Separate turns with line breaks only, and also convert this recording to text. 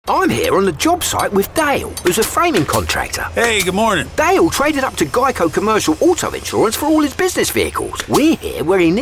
I'm here on the job site with Dale, who's a framing contractor.
Hey, good morning.
Dale traded up to Geico Commercial Auto Insurance for all his business vehicles. We're here where he